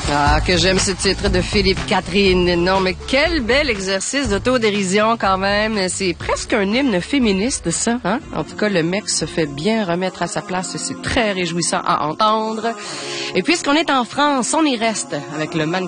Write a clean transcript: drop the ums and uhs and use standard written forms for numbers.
Ah, que j'aime ce titre de Philippe Catherine. Non, mais quel bel exercice d'autodérision quand même. C'est presque un hymne féministe, ça, hein? En tout cas, le mec se fait bien remettre à sa place et c'est très réjouissant à entendre. Et puisqu'on est en France, on y reste avec le mannequin